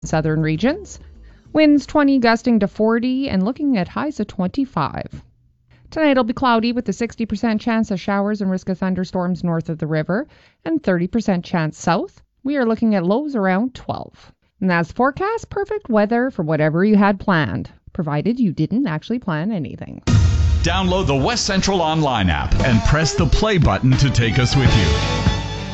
southern regions. Winds 20 gusting to 40 and looking at highs of 25. Tonight it'll be cloudy with a 60% chance of showers and risk of thunderstorms north of the river and 30% chance south. We are looking at lows around 12. And that's forecast perfect weather for whatever you had planned, provided you didn't actually plan anything. Download the West Central Online app and press the play button to take us with you.